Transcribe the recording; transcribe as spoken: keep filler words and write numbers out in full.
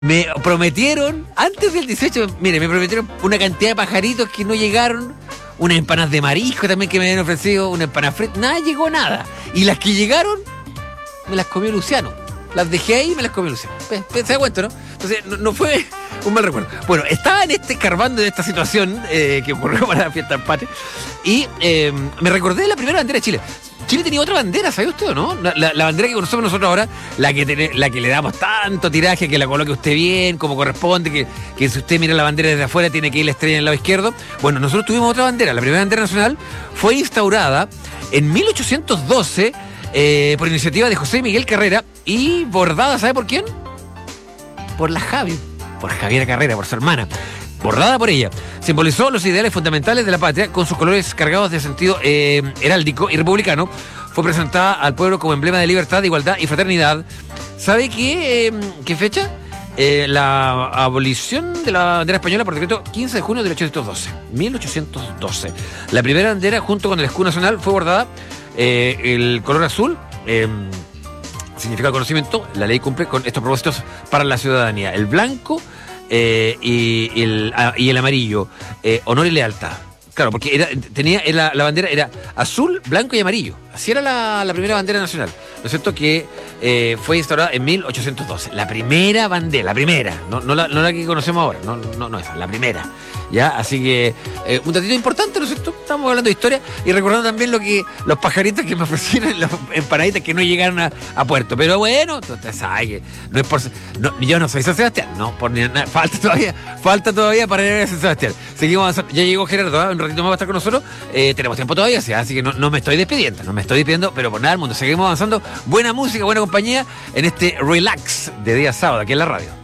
Me prometieron, antes del dieciocho, mire, me prometieron una cantidad de pajaritos que no llegaron, unas empanadas de marisco también que me habían ofrecido, una empanada frita, nada llegó nada. Y las que llegaron, me las comió Luciano. Las dejé ahí y me las comió Luciano. Se da cuenta, ¿no? Entonces, no, no fue un mal recuerdo. Bueno, estaba en este escarbando de esta situación eh, que ocurrió para la fiesta del empate y eh, me recordé de la primera bandera de Chile. Chile tenía otra bandera, ¿sabe usted o no? La, la, la bandera que conocemos nosotros ahora, la que, tiene, la que le damos tanto tiraje, que la coloque usted bien, como corresponde, que, que si usted mira la bandera desde afuera tiene que ir la estrella en el lado izquierdo. Bueno, nosotros tuvimos otra bandera. La primera bandera nacional fue instaurada en mil ochocientos doce eh, por iniciativa de José Miguel Carrera y bordada, ¿sabe por quién? Por la Javi, por Javiera Carrera, por su hermana. Bordada por ella. Simbolizó los ideales fundamentales de la patria con sus colores cargados de sentido eh, heráldico y republicano. Fue presentada al pueblo como emblema de libertad, igualdad y fraternidad. ¿Sabe qué, eh, qué fecha? Eh, la abolición de la bandera española por decreto quince de junio de mil ochocientos doce. La primera bandera, junto con el escudo nacional, fue bordada. Eh, el color azul eh, significa conocimiento. La ley cumple con estos propósitos para la ciudadanía. El blanco Eh, y, y, el, a, y el amarillo, eh, honor y lealtad. Claro, porque era, tenía era, la bandera era azul, blanco y amarillo. Así era la, la primera bandera nacional. ¿No es cierto? Que eh, fue instaurada en mil ochocientos doce. La primera bandera, la primera, no, no, la, no la que conocemos ahora, no, no, no esa, la primera. ¿Ya? Así que eh, un datito importante, ¿no es cierto? Estamos hablando de historia y recordando también lo que los pajaritos que me ofrecieron, las empanaditas que no llegaron a, a puerto. Pero bueno, usted sabe que no es por... No, yo no soy San Sebastián, no, por ni nada, falta todavía, falta todavía para ir a San Sebastián. Seguimos avanzando. Ya llegó Gerardo, ¿eh? Un ratito más va a estar con nosotros. Eh, tenemos tiempo todavía, ¿sí? Así que no, no me estoy despidiendo, no me estoy despidiendo, pero por nada del mundo. Seguimos avanzando. Buena música, buena compañía en este relax de día sábado aquí en la radio.